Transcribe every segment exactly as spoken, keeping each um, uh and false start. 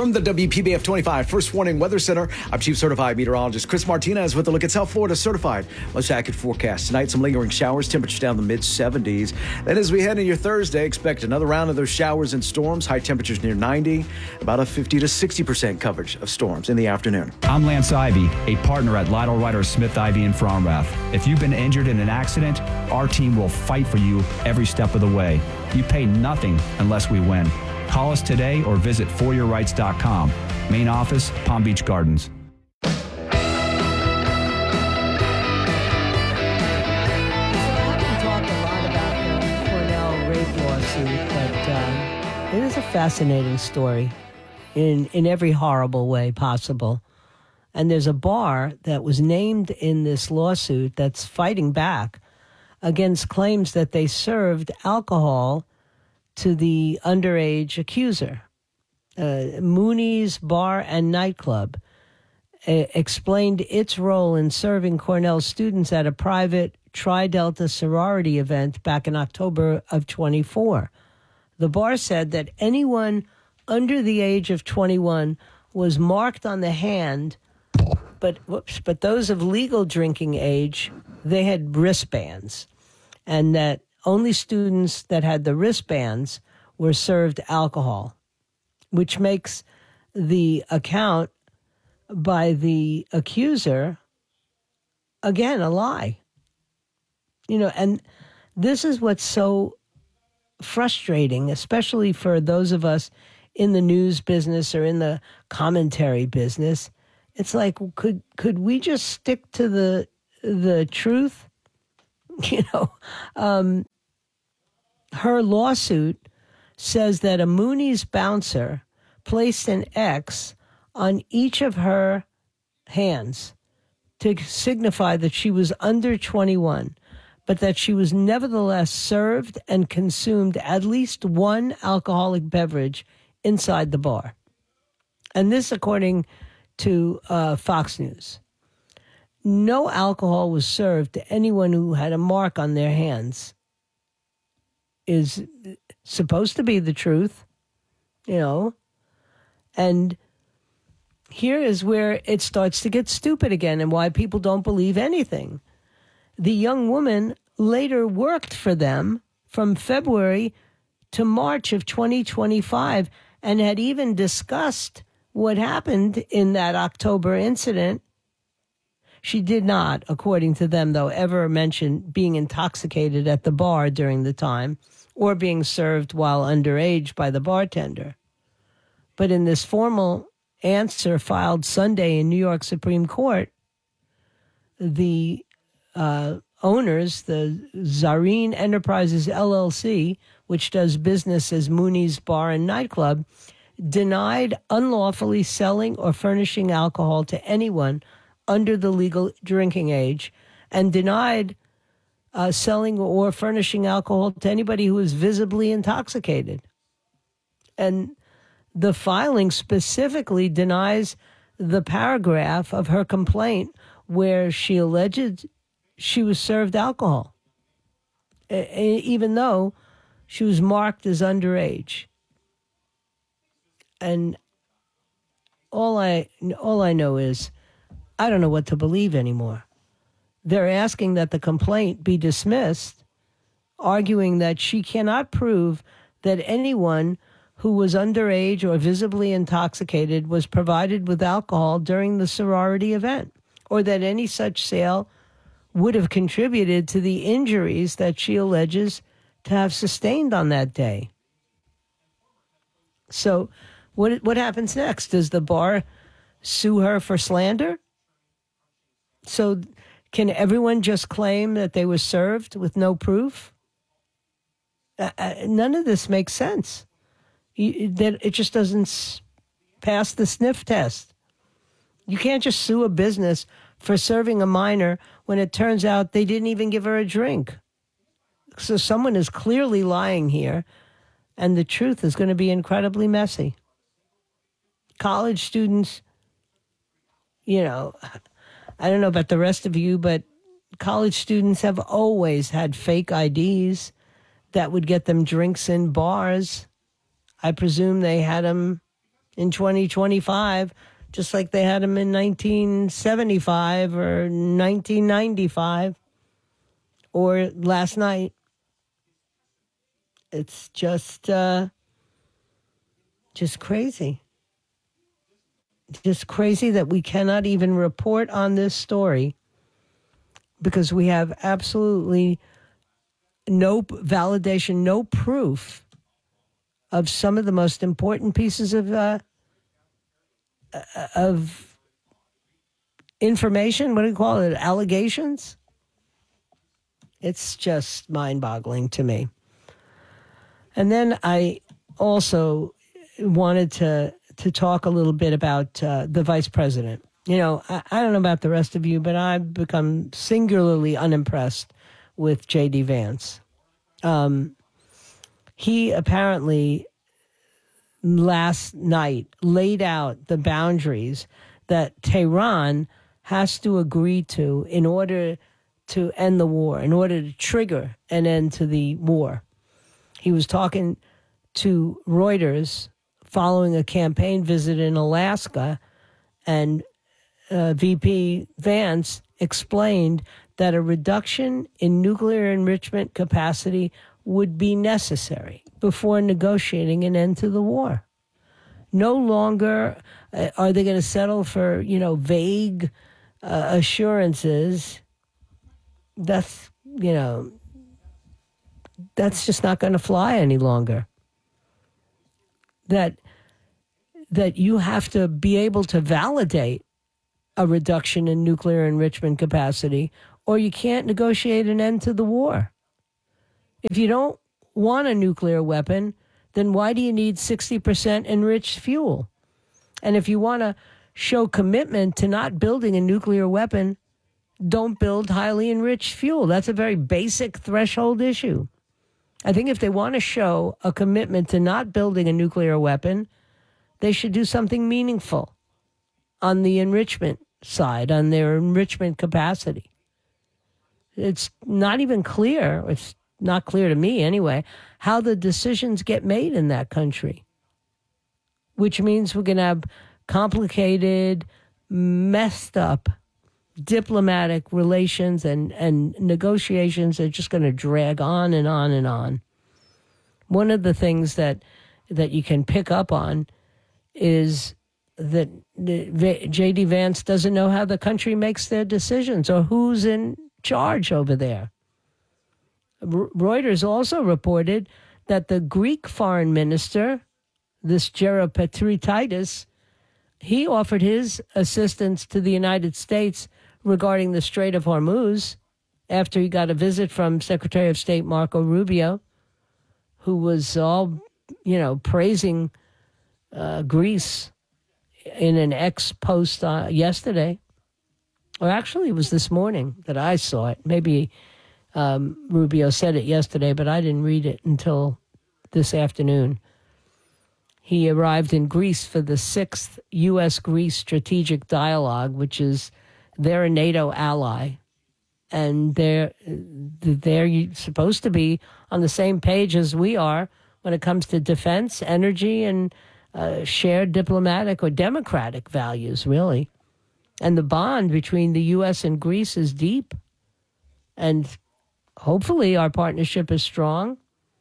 From the W P B F twenty-five First Warning Weather Center, I'm Chief Certified Meteorologist Chris Martinez with a look at South Florida certified most accurate forecast. Tonight, some lingering showers, temperatures down the mid seventies. Then as we head into your Thursday, expect another round of those showers and storms, high temperatures near ninety, about a fifty to sixty percent coverage of storms in the afternoon. I'm Lance Ivy, a partner at Lytle Ryder Smith Ivy in Fromrath. If you've been injured in an accident, our team will fight for you every step of the way. You pay nothing unless we win. Call us today or visit for your rights dot com. Main office, Palm Beach Gardens. So I haven't talked a lot about the Cornell rape lawsuit, but uh, it is a fascinating story in, in every horrible way possible. And there's a bar that was named in this lawsuit that's fighting back against claims that they served alcohol to the underage accuser. Uh, Mooney's Bar and Nightclub uh, explained its role in serving Cornell students at a private Tri Delta sorority event back in October of twenty-four. The bar said that anyone under the age of twenty-one was marked on the hand, but whoops, but those of legal drinking age, they had wristbands, and that only students that had the wristbands were served alcohol, which makes the account by the accuser, again, a lie. You know, and this is what's so frustrating, especially for those of us in the news business or in the commentary business. It's like, could could we just stick to the the truth? You know, um, her lawsuit says that a Mooney's bouncer placed an X on each of her hands to signify that she was under twenty-one, but that she was nevertheless served and consumed at least one alcoholic beverage inside the bar. And this, according to uh, Fox News. No alcohol was served to anyone who had a mark on their hands. Is supposed to be the truth, you know. And here is where it starts to get stupid again and why people don't believe anything. The young woman later worked for them from February to March of twenty twenty-five and had even discussed what happened in that October incident. She did not, according to them, though, ever mention being intoxicated at the bar during the time or being served while underage by the bartender. But in this formal answer filed Sunday in New York Supreme Court, the uh, owners, the Zareen Enterprises L L C, which does business as Mooney's Bar and Nightclub, denied unlawfully selling or furnishing alcohol to anyone under the legal drinking age, and denied uh, selling or furnishing alcohol to anybody who is visibly intoxicated. And the filing specifically denies the paragraph of her complaint where she alleged she was served alcohol, even though she was marked as underage. And all I all I know is I don't know what to believe anymore. They're asking that the complaint be dismissed, arguing that she cannot prove that anyone who was underage or visibly intoxicated was provided with alcohol during the sorority event, or that any such sale would have contributed to the injuries that she alleges to have sustained on that day. So what what happens next? Does the bar sue her for slander? So can everyone just claim that they were served with no proof? Uh, uh, none of this makes sense. You, that it just doesn't s- pass the sniff test. You can't just sue a business for serving a minor when it turns out they didn't even give her a drink. So someone is clearly lying here, and the truth is going to be incredibly messy. College students, you know, I don't know about the rest of you, but college students have always had fake I Ds that would get them drinks in bars. I presume they had them in twenty twenty-five, just like they had them in nineteen seventy-five or nineteen ninety-five or last night. It's just, uh, just crazy. Just crazy that we cannot even report on this story because we have absolutely no validation, no proof of some of the most important pieces of uh, of information. What do you call it? Allegations? It's just mind-boggling to me. And then I also wanted to to talk a little bit about uh, the vice president. You know, I, I don't know about the rest of you, but I've become singularly unimpressed with J D. Vance. Um, he apparently last night laid out the boundaries that Tehran has to agree to in order to end the war, in order to trigger an end to the war. He was talking to Reuters following a campaign visit in Alaska, and uh, V P Vance explained that a reduction in nuclear enrichment capacity would be necessary before negotiating an end to the war. No longer uh, are they going to settle for, you know, vague uh, assurances. That's, you know, that's just not going to fly any longer. That that you have to be able to validate a reduction in nuclear enrichment capacity, or you can't negotiate an end to the war. If you don't want a nuclear weapon, then why do you need sixty percent enriched fuel? And if you want to show commitment to not building a nuclear weapon, don't build highly enriched fuel. That's a very basic threshold issue. I think if they want to show a commitment to not building a nuclear weapon, they should do something meaningful on the enrichment side, on their enrichment capacity. It's not even clear, it's not clear to me anyway, how the decisions get made in that country, which means we're going to have complicated, messed up diplomatic relations and, and negotiations are just going to drag on and on and on. One of the things that that you can pick up on is that J D. Vance doesn't know how the country makes their decisions or who's in charge over there. Reuters also reported that the Greek foreign minister, this Geropetrititis, he offered his assistance to the United States regarding the Strait of Hormuz after he got a visit from Secretary of State Marco Rubio, who was all, you know, praising uh, Greece in an X post uh, yesterday. Or actually, it was this morning that I saw it. Maybe um, Rubio said it yesterday, but I didn't read it until this afternoon. He arrived in Greece for the sixth U S Greece Strategic Dialogue, which is they're a NATO ally, and they're they're supposed to be on the same page as we are when it comes to defense, energy, and uh, shared diplomatic or democratic values, really. And the bond between the U S and Greece is deep, and hopefully our partnership is strong.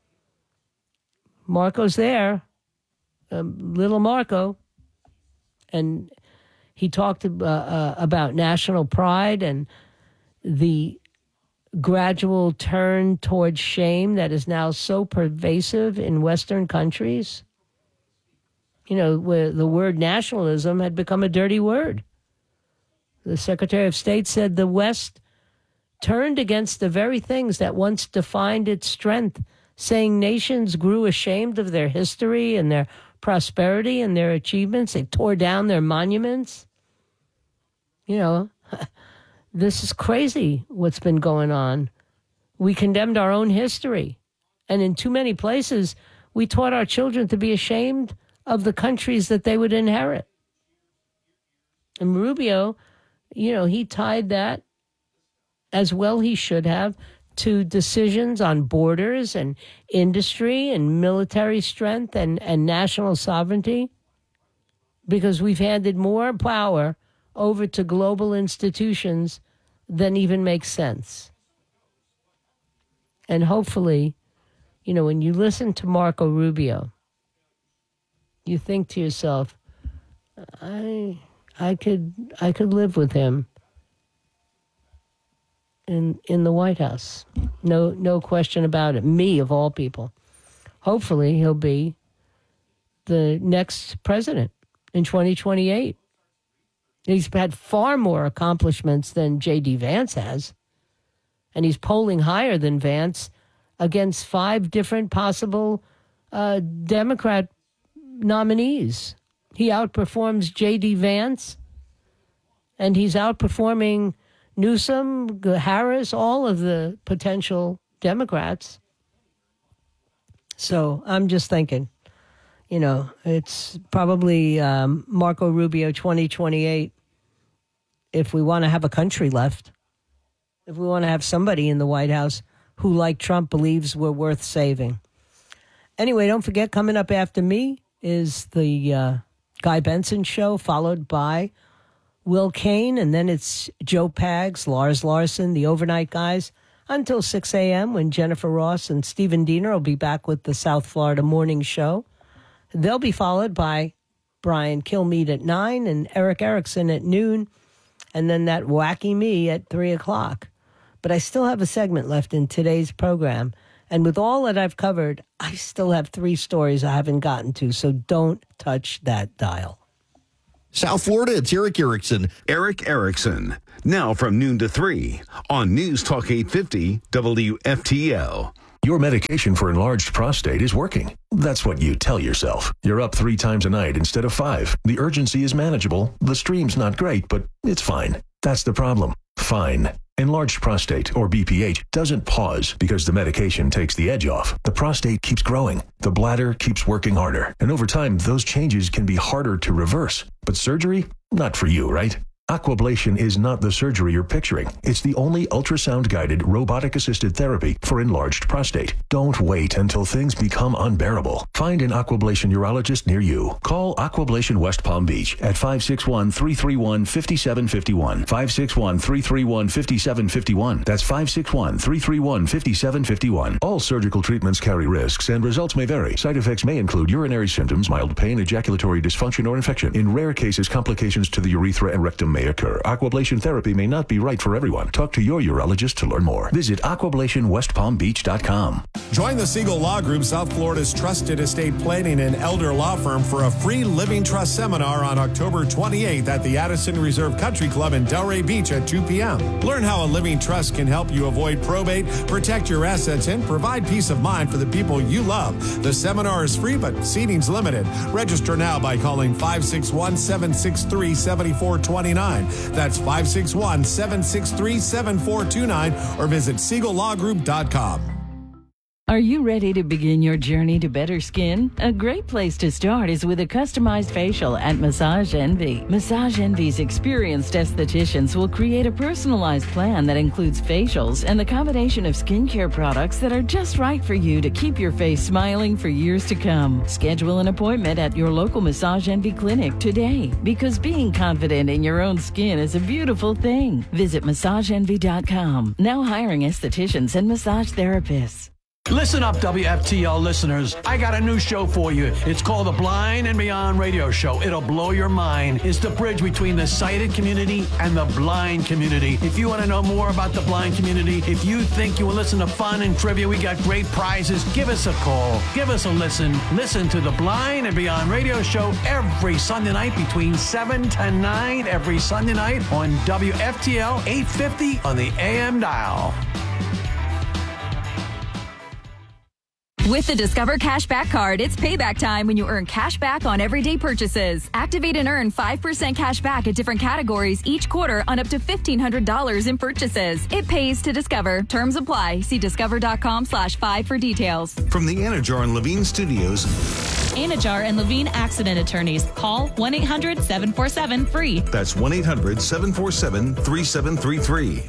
Marco's there, um, little Marco, and he talked uh, uh, about national pride and the gradual turn towards shame that is now so pervasive in Western countries. You know, where the word nationalism had become a dirty word. The Secretary of State said the West turned against the very things that once defined its strength, saying nations grew ashamed of their history and their prosperity and their achievements. They tore down their monuments. You know, this is crazy what's been going on. We condemned our own history. And in too many places, we taught our children to be ashamed of the countries that they would inherit. And Rubio, you know, he tied that, as well he should have, to decisions on borders and industry and military strength and, and national sovereignty. because we've handed more power over to global institutions than even makes sense. And hopefully, you know, when you listen to Marco Rubio, you think to yourself, I I could I could live with him in in the White House. No no question about it. Me of all people. Hopefully he'll be the next president in twenty twenty-eight. He's had far more accomplishments than J D. Vance has. And he's polling higher than Vance against five different possible uh, Democrat nominees. He outperforms J D. Vance, and he's outperforming Newsom, Harris, all of the potential Democrats. So I'm just thinking, you know, it's probably um, Marco Rubio twenty twenty-eight if we want to have a country left. If we want to have somebody in the White House who, like Trump, believes we're worth saving. Anyway, don't forget, coming up after me is the uh, Guy Benson Show, followed by Will Kane, and then it's Joe Pags, Lars Larson, the Overnight Guys, until six a.m. when Jennifer Ross and Stephen Diener will be back with the South Florida Morning Show. They'll be followed by Brian Kilmeade at nine and Eric Erickson at noon, and then that wacky me at three o'clock. But I still have a segment left in today's program. And with all that I've covered, I still have three stories I haven't gotten to. So don't touch that dial. South Florida, it's Eric Erickson. Eric Erickson, now from noon to three on News Talk eight fifty W F T L. Your medication for enlarged prostate is working. That's what you tell yourself. You're up three times a night instead of five. The urgency is manageable. The stream's not great, but it's fine. That's the problem. Fine. Enlarged prostate, or B P H, doesn't pause because the medication takes the edge off. The prostate keeps growing. The bladder keeps working harder. And over time, those changes can be harder to reverse. But surgery? Not for you, right? Aquablation is not the surgery you're picturing. It's the only ultrasound-guided, robotic-assisted therapy for enlarged prostate. Don't wait until things become unbearable. Find an Aquablation urologist near you. Call Aquablation West Palm Beach at five six one, three three one, five seven five one. five six one, three three one, five seven five one. That's five six one, three three one, five seven five one. All surgical treatments carry risks, and results may vary. Side effects may include urinary symptoms, mild pain, ejaculatory dysfunction, or infection. In rare cases, complications to the urethra and rectum may occur. Aquablation therapy may not be right for everyone. Talk to your urologist to learn more. Visit aquablation west palm beach dot com. Join the Siegel Law Group, South Florida's trusted estate planning and elder law firm, for a free living trust seminar on October twenty-eighth at the Addison Reserve Country Club in Delray Beach at two p.m. Learn how a living trust can help you avoid probate, protect your assets, and provide peace of mind for the people you love. The seminar is free, but seating's limited. Register now by calling five six one, seven six three, seven four two nine. That's five six one, seven six three, seven four two nine, or visit siegel law group dot com. Are you ready to begin your journey to better skin? A great place to start is with a customized facial at Massage Envy. Massage Envy's experienced estheticians will create a personalized plan that includes facials and the combination of skincare products that are just right for you to keep your face smiling for years to come. Schedule an appointment at your local Massage Envy clinic today, because being confident in your own skin is a beautiful thing. Visit massage envy dot com. Now hiring estheticians and massage therapists. Listen up, W F T L listeners. I got a new show for you. It's called The Blind and Beyond Radio Show. It'll blow your mind. It's the bridge between the sighted community and the blind community. If you want to know more about the blind community, if you think you will listen to fun and trivia, we got great prizes, give us a call. Give us a listen. Listen to The Blind and Beyond Radio Show every Sunday night between seven to nine, every Sunday night on W F T L eight fifty on the A M dial. With the Discover Cashback Card, it's payback time when you earn cash back on everyday purchases. Activate and earn five percent cash back at different categories each quarter on up to fifteen hundred dollars in purchases. It pays to Discover. Terms apply. See discover.com slash five for details. From the Anajar and Levine Studios. Anajar and Levine Accident Attorneys. Call one eight hundred, seven four seven, free. That's one eight hundred, seven four seven, three seven three three.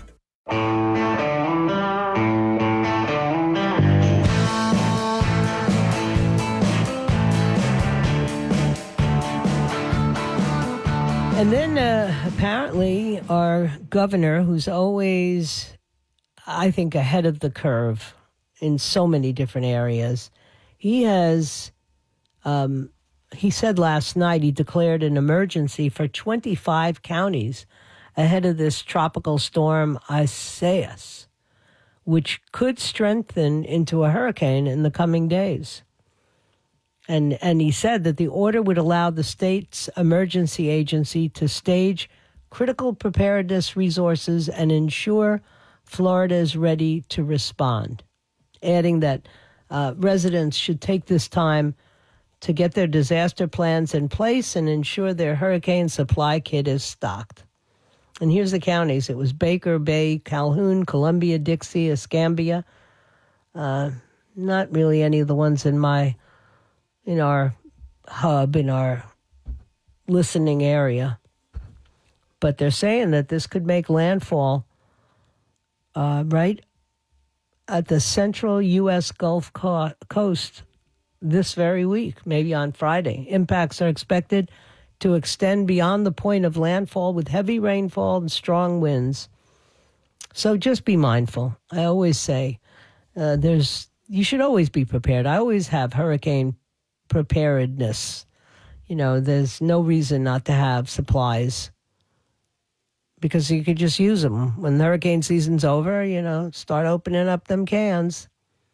And then uh, apparently our governor, who's always, I think, ahead of the curve in so many different areas, he has, um, he said last night he declared an emergency for twenty-five counties ahead of this tropical storm Isaias, which could strengthen into a hurricane in the coming days. And and he said that the order would allow the state's emergency agency to stage critical preparedness resources and ensure Florida is ready to respond, adding that uh, residents should take this time to get their disaster plans in place and ensure their hurricane supply kit is stocked. And here's the counties. It was Baker, Bay, Calhoun, Columbia, Dixie, Escambia. Uh, not really any of the ones in my... in our hub, in our listening area. But they're saying that this could make landfall uh, right at the central U S Gulf co- Coast this very week, maybe on Friday. Impacts are expected to extend beyond the point of landfall with heavy rainfall and strong winds. So just be mindful. I always say uh, there's you should always be prepared. I always have hurricane preparedness. You know, there's no reason not to have supplies because you could just use them. When the hurricane season's over, you know, start opening up them cans.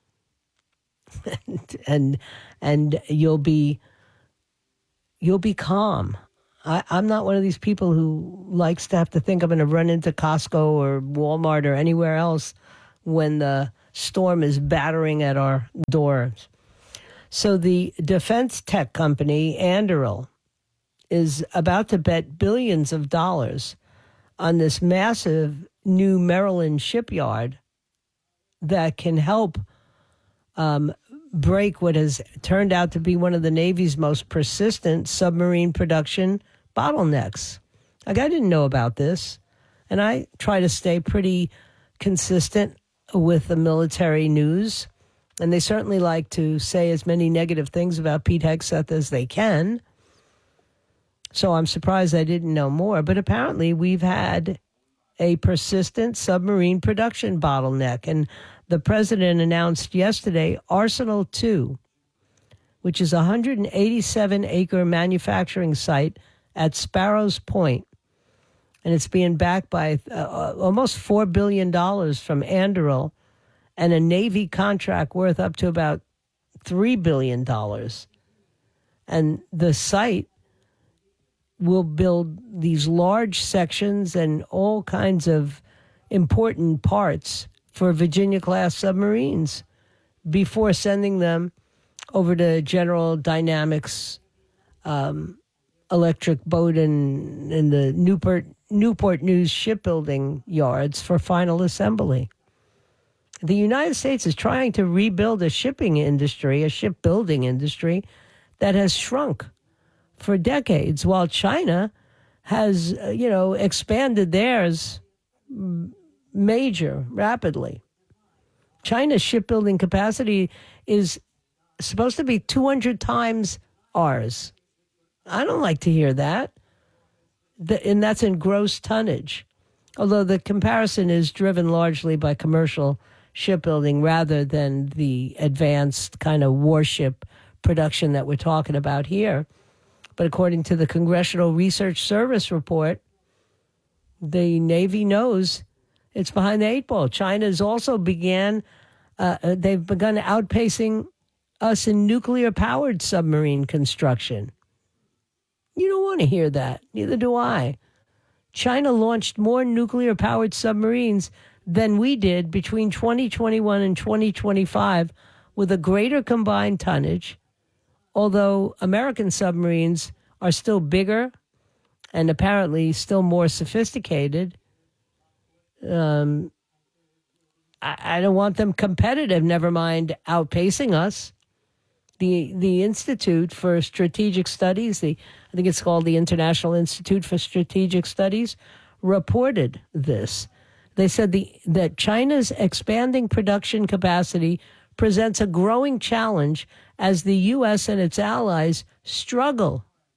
and, and and you'll be you'll be calm. I, I'm not one of these people who likes to have to think I'm going to run into Costco or Walmart or anywhere else when the storm is battering at our doors. So the defense tech company Anduril is about to bet billions of dollars on this massive new Maryland shipyard that can help um, break what has turned out to be one of the Navy's most persistent submarine production bottlenecks. Like, I didn't know about this, and I try to stay pretty consistent with the military news. And they certainly like to say as many negative things about Pete Hegseth as they can. So I'm surprised I didn't know more. But apparently we've had a persistent submarine production bottleneck. And the president announced yesterday Arsenal two, which is a one hundred eighty-seven acre manufacturing site at Sparrows Point. And it's being backed by uh, almost four billion dollars from Anduril, and a Navy contract worth up to about three billion dollars. And the site will build these large sections and all kinds of important parts for Virginia-class submarines before sending them over to General Dynamics um, Electric Boat and, and the Newport, Newport News shipbuilding yards for final assembly. The United States is trying to rebuild a shipping industry, a shipbuilding industry that has shrunk for decades, while China has, uh, you know, expanded theirs major, rapidly. China's shipbuilding capacity is supposed to be two hundred times ours. I don't like to hear that. The, and that's in gross tonnage, although the comparison is driven largely by commercial shipbuilding rather than the advanced kind of warship production that we're talking about here. But according to the Congressional Research Service report, the Navy knows it's behind the eight ball. China has also began, uh, they've begun outpacing us in nuclear-powered submarine construction. You don't want to hear that. Neither do I. China launched more nuclear-powered submarines than we did between twenty twenty-one and twenty twenty-five, with a greater combined tonnage, although American submarines are still bigger and apparently still more sophisticated. Um, I, I don't want them competitive, never mind outpacing us. The the Institute for Strategic Studies, the I think it's called the International Institute for Strategic Studies, reported this. They said the that China's expanding production capacity presents a growing challenge as the U S and its allies struggle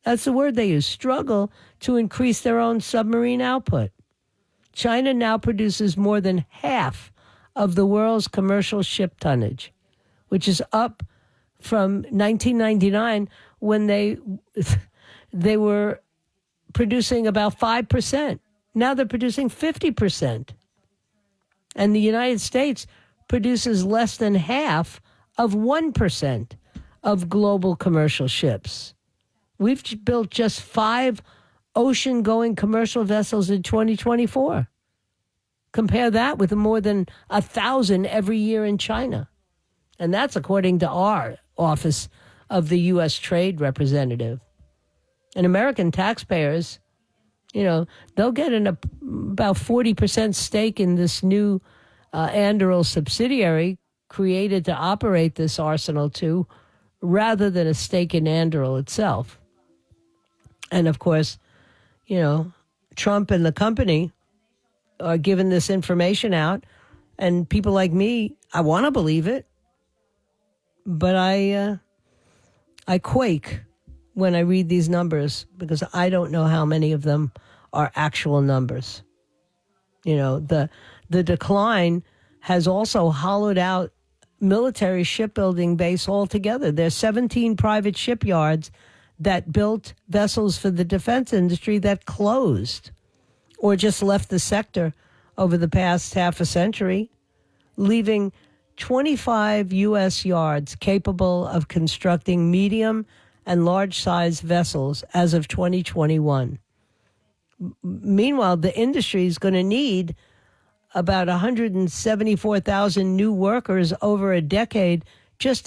That's the word they use, struggle to increase their own submarine output. China now produces more than half of the world's commercial ship tonnage, which is up from nineteen ninety-nine when they they were producing about five percent. Now they're producing fifty percent. And the United States produces less than half of one percent of global commercial ships. We've built just five ocean-going commercial vessels in twenty twenty-four. Compare that with more than a thousand every year in China. And that's according to our Office of the U S Trade Representative. And American taxpayers, you know, they'll get an, about forty percent stake in this new uh, Anduril subsidiary created to operate this Arsenal two, rather than a stake in Anduril itself. And, of course, you know, Trump and the company are giving this information out, and people like me, I want to believe it, but I, uh, I quake when I read these numbers because I don't know how many of them are actual numbers. You know, the the decline has also hollowed out military shipbuilding base altogether. There's seventeen private shipyards that built vessels for the defense industry that closed or just left the sector over the past half a century, leaving twenty-five U S yards capable of constructing medium and large-sized vessels as of twenty twenty-one. M- meanwhile, the industry is going to need about one hundred seventy-four thousand new workers over a decade just